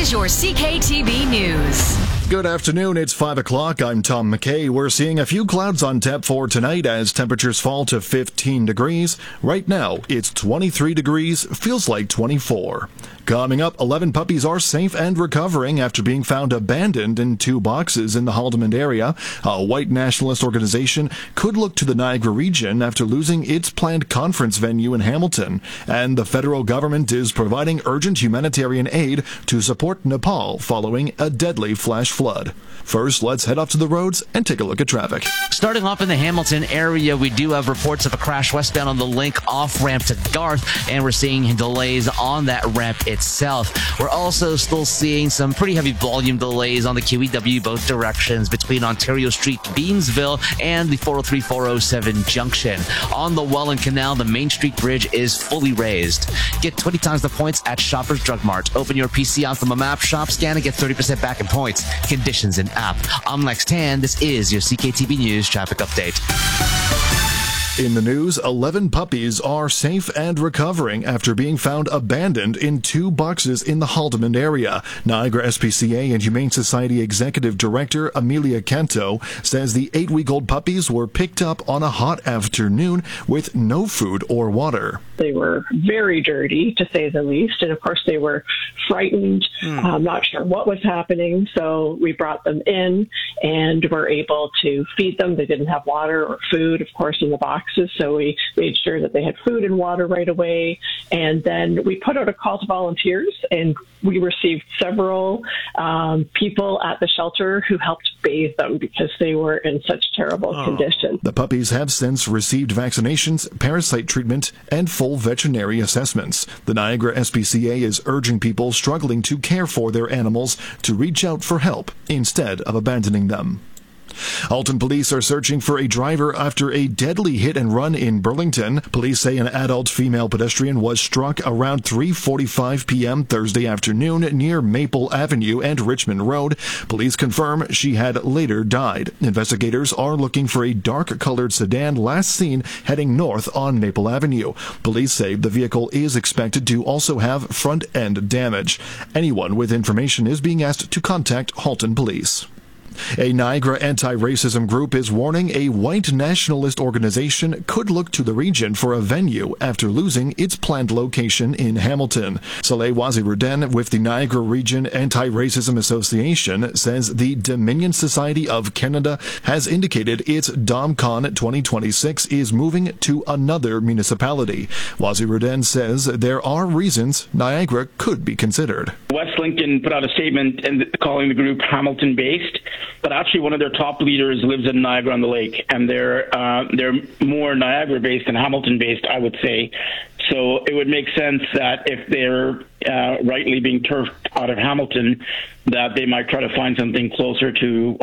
is your CKTB News. Good afternoon, it's 5 o'clock. I'm Tom McKay. We're seeing a few clouds on tap for tonight as temperatures fall to 15 degrees. Right now, it's 23 degrees, feels like 24. Coming up, 11 puppies are safe and recovering after being found abandoned in 2 boxes in the Haldimand area. A white nationalist organization could look to the Niagara region after losing its planned conference venue in Hamilton. And the federal government is providing urgent humanitarian aid to support Nepal following a deadly flash flood. First, let's head off to the roads and take a look at traffic. Starting off in the Hamilton area, we do have reports of a crash westbound on the Link off-ramp to Garth, and we're seeing delays on that ramp itself. We're also still seeing some pretty heavy volume delays on the QEW both directions between Ontario Street, Beamsville, and the 403-407 junction. On the Welland Canal, the Main Street Bridge is fully raised. Get 20 times the points at Shoppers Drug Mart. Open your PC on from a map, shop, scan, and get 30% back in points. Conditions in app. I'm Lex Tan. This is your CKTB News traffic update. In the news, 11 puppies are safe and recovering after being found abandoned in 2 boxes in the Haldimand area. Niagara SPCA and Humane Society Executive Director Amelia Canto says the 8-week-old puppies were picked up on a hot afternoon with no food or water. They were very dirty, to say the least, and of course they were frightened, not sure what was happening, so we brought them in and were able to feed them. They didn't have water or food, of course, in the boxes, so we made sure that they had food and water right away, and then we put out a call to volunteers, and we received several people at the shelter who helped bathe them because they were in such terrible condition. The puppies have since received vaccinations, parasite treatment, and full veterinary assessments. The Niagara SPCA is urging people struggling to care for their animals to reach out for help instead of abandoning them. Halton police are searching for a driver after a deadly hit and run in Burlington. Police say an adult female pedestrian was struck around 3:45 p.m. Thursday afternoon near Maple Avenue and Richmond Road. Police confirm she had later died. Investigators are looking for a dark-colored sedan last seen heading north on Maple Avenue. Police say the vehicle is expected to also have front-end damage. Anyone with information is being asked to contact Halton Police. A Niagara anti-racism group is warning a white nationalist organization could look to the region for a venue after losing its planned location in Hamilton. Saleh Wazirudin with the Niagara Region Anti-Racism Association says the Dominion Society of Canada has indicated its DomCon 2026 is moving to another municipality. Wazirudin says there are reasons Niagara could be considered. West Lincoln put out a statement and calling the group Hamilton-based, but actually one of their top leaders lives in Niagara-on-the-Lake, and they're more Niagara-based than Hamilton-based, I would say. So it would make sense that if they're rightly being turfed out of Hamilton, that they might try to find something closer to